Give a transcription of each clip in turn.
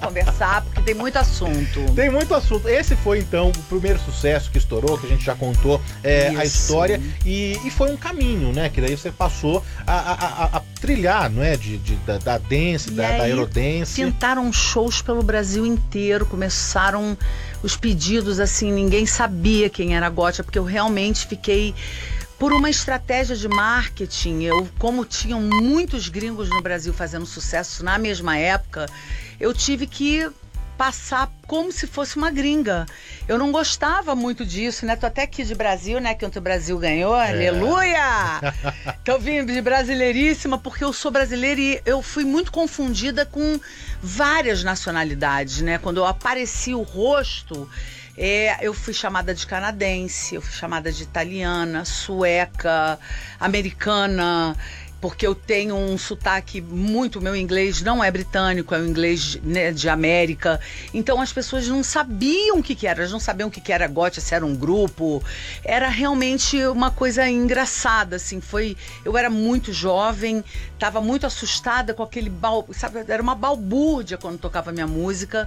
conversar, porque tem muito assunto. Tem muito assunto. Esse foi, então, o primeiro sucesso que estourou, que a gente já contou a história. E foi um caminho, né? Que daí você passou a trilhar, não é? Da dance, da aerodance. Pintaram shows pelo Brasil inteiro, começaram os pedidos, assim, ninguém sabia quem era a Gotcha, porque eu realmente fiquei... Por uma estratégia de marketing, como tinham muitos gringos no Brasil fazendo sucesso na mesma época, eu tive que passar como se fosse uma gringa. Eu não gostava muito disso, né? Tô até aqui de Brasil, né? Que ontem o Brasil ganhou, aleluia! Tô vindo de brasileiríssima, porque eu sou brasileira e eu fui muito confundida com várias nacionalidades, né? Quando eu apareci o rosto... eu fui chamada de canadense, eu fui chamada de italiana, sueca, americana, porque eu tenho um sotaque muito... Meu inglês não é britânico, é um inglês, né, de América. Então as pessoas não sabiam o que era, elas não sabiam o que era Gotcha, se era um grupo. Era realmente uma coisa engraçada, assim. Eu era muito jovem, estava muito assustada com aquele... Sabe, era uma balbúrdia quando tocava minha música.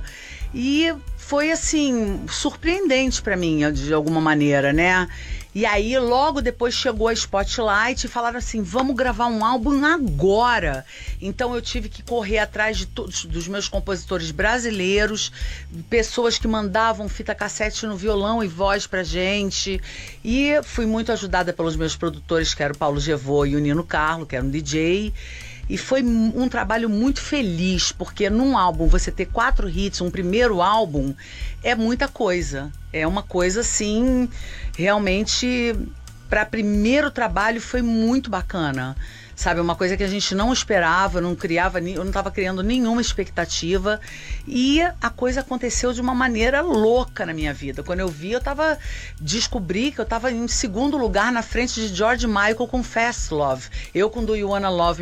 E foi, assim, surpreendente para mim, de alguma maneira, né? E aí, logo depois chegou a Spotlight e falaram assim, vamos gravar um álbum agora. Então eu tive que correr atrás de todos dos meus compositores brasileiros, pessoas que mandavam fita cassete no violão e voz pra gente. E fui muito ajudada pelos meus produtores, que era o Paulo Gevô e o Nino Carlo, que era um DJ. E foi um trabalho muito feliz, porque num álbum você ter 4 hits, um primeiro álbum, é muita coisa. É uma coisa, assim, realmente, para primeiro trabalho foi muito bacana. Sabe, uma coisa que a gente não esperava, eu não estava criando nenhuma expectativa. E a coisa aconteceu de uma maneira louca na minha vida. Quando eu vi, descobri que eu estava em segundo lugar na frente de George Michael com Fast Love. Eu com Do You Wanna Love